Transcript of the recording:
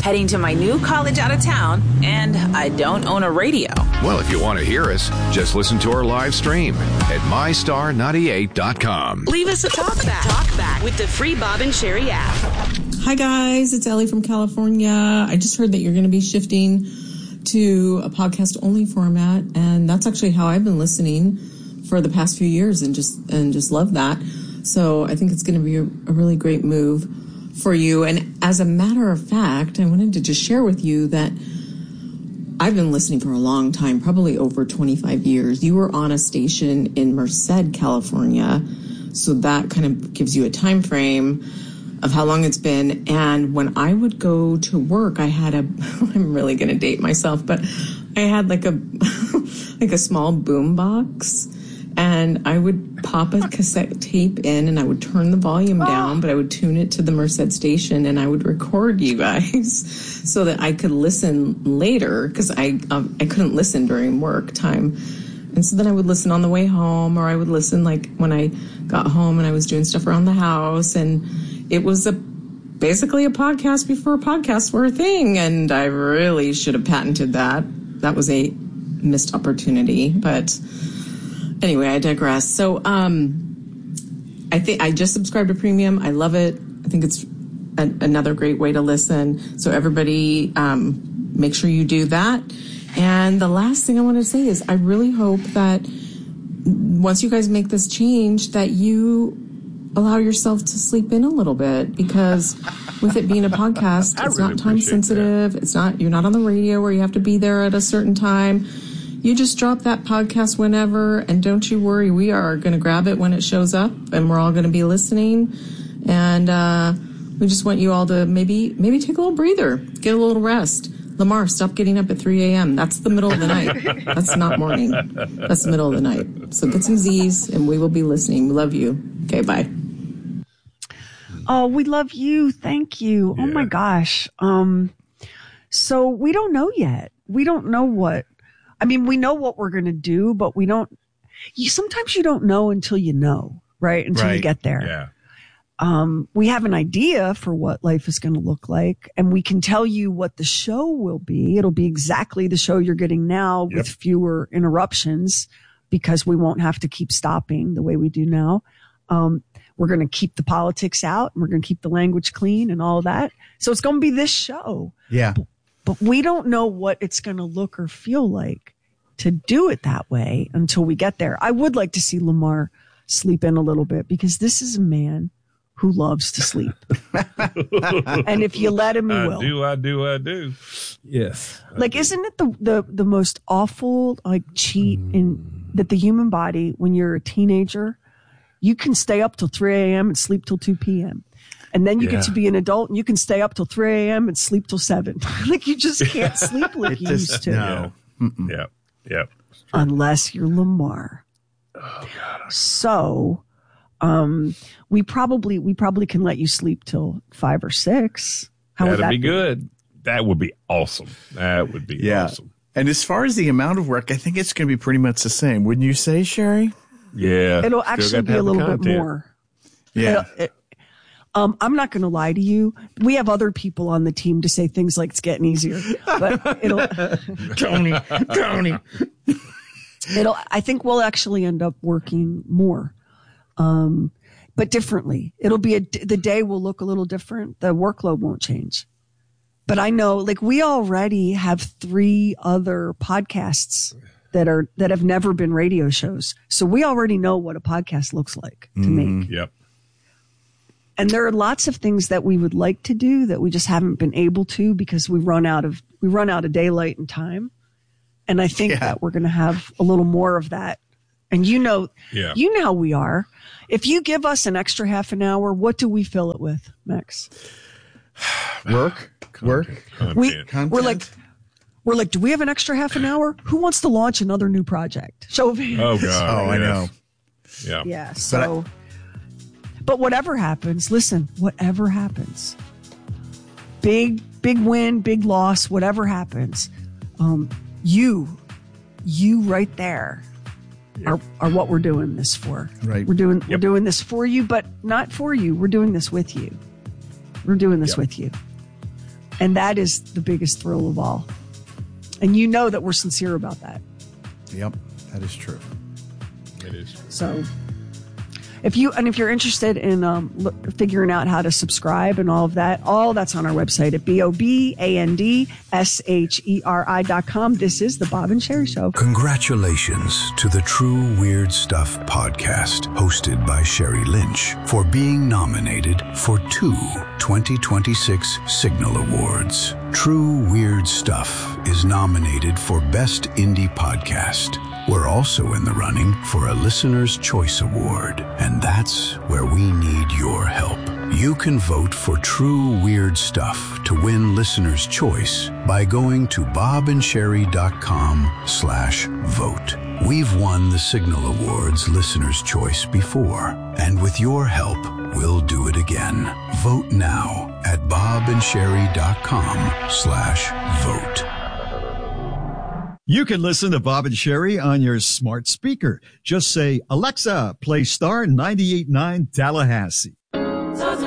heading to my new college out of town, and I don't own a radio. Well, if you want to hear us, just listen to our live stream at MyStar98.com. Leave us a talkback with the free Bob and Sherry app. Hi, guys. It's Ellie from California. I just heard that you're going to be shifting to a podcast-only format, and that's actually how I've been listening for the past few years and just love that. So I think it's going to be a really great move for you. And as a matter of fact, I wanted to just share with you that I've been listening for a long time, probably over 25 years. You were on a station in Merced, California, so that kind of gives you a time frame of how long it's been. And when I would go to work, I had I'm really going to date myself, but I had like a small boom box, and I would pop a cassette tape in and I would turn the volume down, but I would tune it to the Merced station and I would record you guys so that I could listen later, because I couldn't listen during work time. And so then I would listen on the way home, or I would listen like when I got home and I was doing stuff around the house. And it was basically a podcast before podcasts were a thing. And I really should have patented that. That was a missed opportunity. But anyway, I digress. So I think I just subscribed to Premium. I love it. I think it's another great way to listen. So everybody, make sure you do that. And the last thing I want to say is I really hope that once you guys make this change, that you allow yourself to sleep in a little bit, because with it being a podcast, it's really not time sensitive. That. You're not on the radio where you have to be there at a certain time. You just drop that podcast whenever, and don't you worry, we are going to grab it when it shows up, and we're all going to be listening. And we just want you all to maybe take a little breather, get a little rest. Lamar, stop getting up at 3 a.m. That's the middle of the night. That's not morning. That's the middle of the night. So get some Z's, and we will be listening. We love you. Okay, bye. Oh, we love you. Thank you. Yeah. Oh, my gosh. So we don't know yet. We don't know what. I mean, we know what we're going to do, but we don't. Sometimes you don't know until you know, right? Until you get there. Yeah. We have an idea for what life is going to look like, and we can tell you what the show will be. It'll be exactly the show you're getting now with fewer interruptions, because we won't have to keep stopping the way we do now. We're going to keep the politics out, and we're going to keep the language clean and all that. So it's going to be this show. Yeah. But we don't know what it's going to look or feel like to do it that way until we get there. I would like to see Lamar sleep in a little bit, because this is a man who loves to sleep. And if you let him, he will. I do. Yes. Like, isn't it the most awful, like, cheat that the human body, when you're a teenager, you can stay up till 3 a.m. and sleep till 2 p.m. And then you get to be an adult and you can stay up till 3 a.m. and sleep till 7. Like, you just can't sleep like you used to. No. Yep. Unless you're Lamar. Oh, God. So, we probably can let you sleep till 5 or 6. That'd be good. That would be awesome. That would be awesome. And as far as the amount of work, I think it's going to be pretty much the same. Wouldn't you say, Sherry? Yeah. It'll actually be a little bit more. Yeah. I'm not going to lie to you. We have other people on the team to say things like it's getting easier, but it'll Tony. I think we'll actually end up working more. But differently. It'll be the day will look a little different. The workload won't change. But I know, like, we already have 3 other podcasts that have never been radio shows. So we already know what a podcast looks like to make. Yep. And there are lots of things that we would like to do that we just haven't been able to, because we run out of daylight and time. And I think that we're going to have a little more of that. And you know how we are. If you give us an extra half an hour, what do we fill it with, Max? Work. We're like, do we have an extra half an hour? Who wants to launch another new project? Show of hands. Oh, God. I know. Yeah. Yeah. So, but whatever happens, listen, whatever happens, big win, big loss, whatever happens, you right there are what we're doing this for. Right. We're doing this for you, but not for you. We're doing this with you. We're doing this with you. And that is the biggest thrill of all. And you know that we're sincere about that. Yep, that is true. It is. So if you're interested in figuring out how to subscribe and all that's on our website at BOBANDSHERI.com. This is the Bob and Sherry Show. Congratulations to the True Weird Stuff podcast, hosted by Sherry Lynch, for being nominated for 2 2026 Signal Awards. True Weird Stuff is nominated for Best Indie Podcast. We're also in the running for a Listener's Choice Award, and that's where we need your help. You can vote for True Weird Stuff to win Listener's Choice by going to bobandsherry.com/vote. We've won the Signal Awards Listener's Choice before, and with your help, we'll do it again. Vote now at bobandsherry.com/vote. You can listen to Bob and Sherry on your smart speaker. Just say, Alexa, play Star 98.9 Tallahassee.